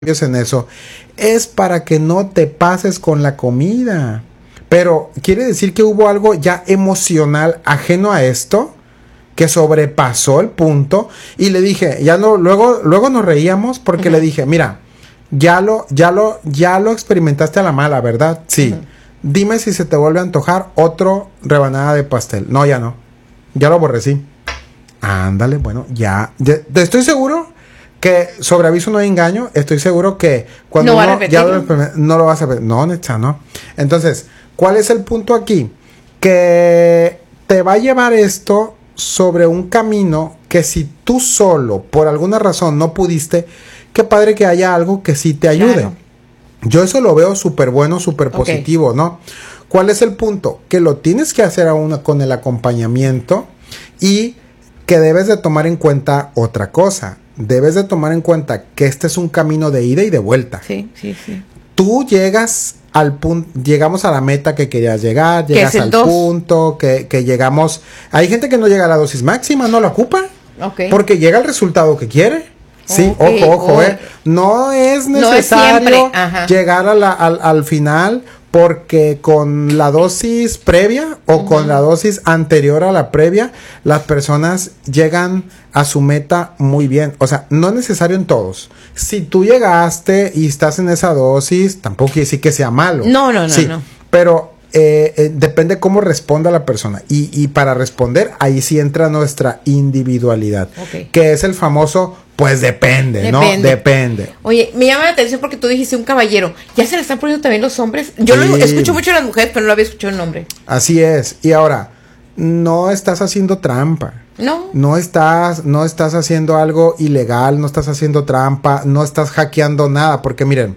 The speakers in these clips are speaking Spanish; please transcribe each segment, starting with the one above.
en eso, es para que no te pases con la comida. Pero quiere decir que hubo algo ya emocional ajeno a esto, que sobrepasó el punto, y le dije, ya no, luego nos reíamos porque le dije, mira, ya lo experimentaste a la mala, ¿verdad? Sí. Dime si se te vuelve a antojar otro rebanada de pastel. No, ya no. Ya lo aborrecí. Ándale, bueno, ya estoy seguro que sobre aviso no hay engaño. Estoy seguro que cuando no no lo vas a ver. No, neta, no. Entonces, ¿cuál es el punto aquí? Que te va a llevar esto sobre un camino que si tú solo, por alguna razón, no pudiste, qué padre que haya algo que sí te ayude. Claro. Yo eso lo veo súper bueno, súper positivo, ¿no? ¿Cuál es el punto? Que lo tienes que hacer aún con el acompañamiento y que debes de tomar en cuenta otra cosa. Debes de tomar en cuenta que este es un camino de ida y de vuelta. Sí, sí, sí. Tú llegas al punto, llegamos a la meta que querías llegar, llegas al punto, que llegamos. Hay gente que no llega a la dosis máxima, no la ocupa, porque llega al resultado que quiere. Sí, ojo, no es necesario llegar al final, porque con la dosis previa o con la dosis anterior a la previa, las personas llegan a su meta muy bien. O sea, no es necesario en todos. Si tú llegaste y estás en esa dosis, tampoco quiere decir que sea malo. No. Pero depende cómo responda la persona. Y para responder, ahí sí entra nuestra individualidad, que es el famoso... Pues depende, ¿no? Depende. Oye, me llama la atención porque tú dijiste un caballero. ¿Ya se le están poniendo también los hombres? Yo lo escucho mucho en las mujeres, pero no lo había escuchado el nombre. Así es. Y ahora, no estás haciendo trampa. No estás haciendo algo ilegal, no estás haciendo trampa, no estás hackeando nada. Porque miren,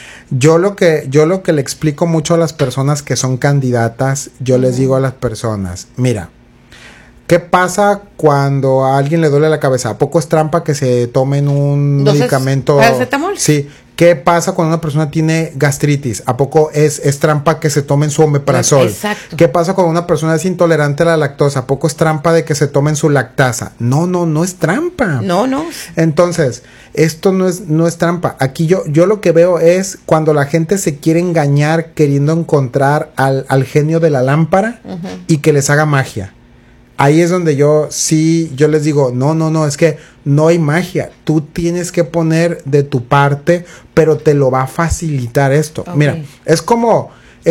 yo lo que le explico mucho a las personas que son candidatas, yo les digo a las personas, mira, ¿qué pasa cuando a alguien le duele la cabeza? ¿A poco es trampa que se tomen un medicamento? ¿Paracetamol? Sí. ¿Qué pasa cuando una persona tiene gastritis? ¿A poco es trampa que se tomen su omeprazol? Exacto. ¿Qué pasa cuando una persona es intolerante a la lactosa? ¿A poco es trampa de que se tomen su lactasa? No es trampa. No. Entonces, esto no es trampa. Aquí yo lo que veo es cuando la gente se quiere engañar queriendo encontrar al genio de la lámpara y que les haga magia. Ahí es donde yo les digo, no, es que no hay magia. Tú tienes que poner de tu parte, pero te lo va a facilitar esto. Mira, es como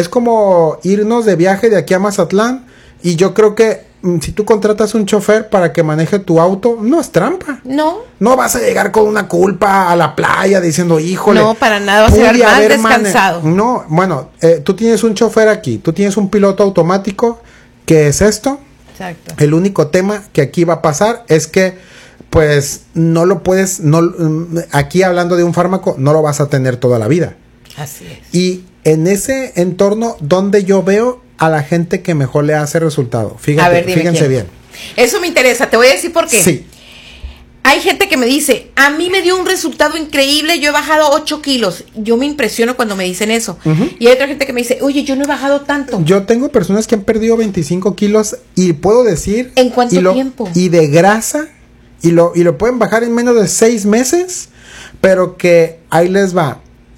irnos de viaje de aquí a Mazatlán, y yo creo que si tú contratas un chofer para que maneje tu auto, no es trampa. No vas a llegar con una culpa a la playa diciendo, híjole. No, para nada, vas a llegar más descansado. No, bueno, tú tienes un chofer aquí, tú tienes un piloto automático, ¿qué es esto? Exacto. El único tema que aquí va a pasar es que, pues, no lo puedes, aquí hablando de un fármaco, no lo vas a tener toda la vida. Así es. Y en ese entorno donde yo veo a la gente que mejor le hace resultado. Fíjense bien. Eso me interesa, te voy a decir por qué. Sí. Hay gente que me dice, a mí me dio un resultado increíble, yo he bajado 8 kilos. Yo me impresiono cuando me dicen eso. Y hay otra gente que me dice, oye, yo no he bajado tanto. Yo tengo personas que han perdido 25 kilos y puedo decir... ¿En cuánto tiempo? Y de grasa, y lo pueden bajar en menos de 6 meses, pero que ahí les va,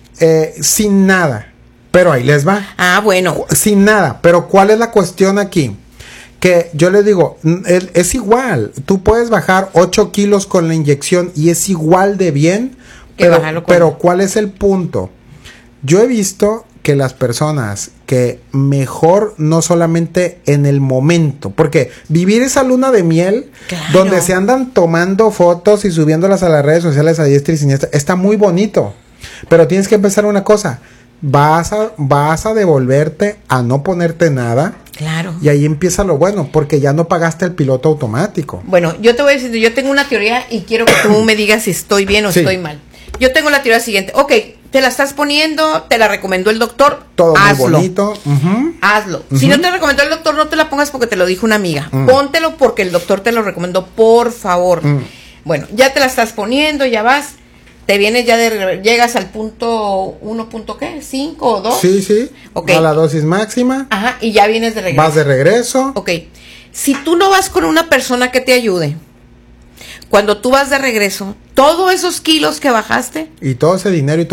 sin nada, pero ahí les va. Ah, bueno. Sin nada, pero ¿cuál es la cuestión aquí? Que yo le digo, es igual, tú puedes bajar 8 kilos con la inyección y es igual de bien, pero ¿cuál es el punto? Yo he visto que las personas que mejor, no solamente en el momento, porque vivir esa luna de miel, donde se andan tomando fotos y subiéndolas a las redes sociales a diestra y siniestra, está muy bonito, pero tienes que empezar una cosa, vas a devolverte a no ponerte nada. Claro. Y ahí empieza lo bueno, porque ya no pagaste el piloto automático. Bueno, yo te voy a decir, yo tengo una teoría y quiero que tú me digas si estoy bien o estoy mal. Yo tengo la teoría siguiente. Ok, te la estás poniendo, te la recomendó el doctor. Todo muy bonito. Hazlo. Si no te recomendó el doctor, no te la pongas porque te lo dijo una amiga. Póntelo porque el doctor te lo recomendó, por favor. Bueno, ya te la estás poniendo, ya vas. Te vienes llegas al punto 1, ¿qué? 5 o 2. Sí. A la dosis máxima. Ajá, y ya vienes de regreso. Vas de regreso. Ok. Si tú no vas con una persona que te ayude, cuando tú vas de regreso, todos esos kilos que bajaste. Y todo ese dinero y